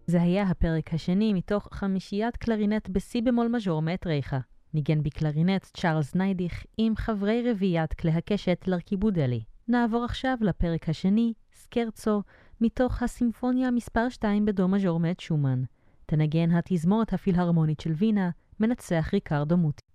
זה היה הפרק השני מתוך חמישיית קלרינט בסי במול מז'ור מאת רייכה. ניגן בקלרינט צ'ארלס ניידיך עם חברי רביעיית כלי הקשת לרקיבודלי. נעבור עכשיו לפרק השני, סקרצו, מתוך הסימפוניה מספר 2 בדו מז'ור מאת שומן. תנגן התזמורת הפילהרמונית של וינה, מנצח ריקרדו מוטי.